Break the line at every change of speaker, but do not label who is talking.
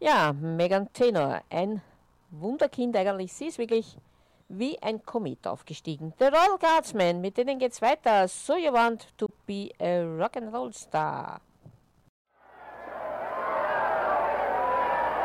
Ja, Megan Trainor, ein Wunderkind eigentlich. Sie ist wirklich wie ein Komet aufgestiegen. The Royal Guardsmen, mit denen geht's weiter. So You Want to Be a Rock'n'Roll Star.